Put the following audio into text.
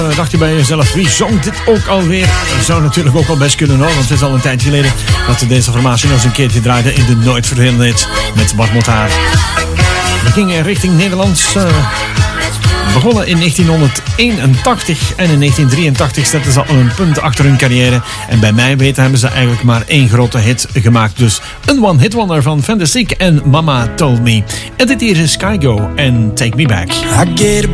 Dacht je bij jezelf, wie zong dit ook alweer? Dat zou natuurlijk ook al best kunnen hoor, want het is al een tijd geleden dat we deze formatie nog eens een keertje draaiden in de Nooit Vervelende Hits met Bart Motaar. We gingen richting Nederlands. Begonnen in 1981 en in 1983 zetten ze al een punt achter hun carrière. En bij mij weten hebben ze eigenlijk maar één grote hit gemaakt. Dus een one-hit wonder van Fantastic en Mama Told Me. En dit hier is Kygo en Take Me Back.